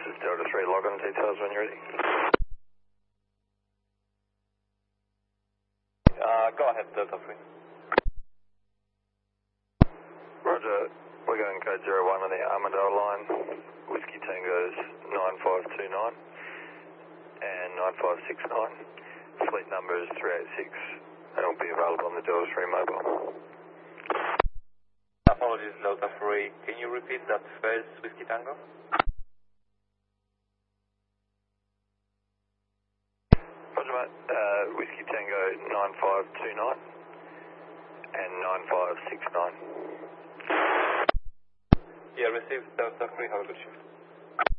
is Delta 3, log on details when you're ready. Go ahead, Delta 3. Roger, we're going code 01 on the Armadale line. Whiskey Tango's 9529 and 9569. Fleet number is 386 and will be available on the Delta 3 mobile. Apologies, Delta 3. Can you repeat that first Whiskey Tango? Roger, mate. Whiskey Tango 9529 and 9569. Yeah, received Delta 3. Have a good shift.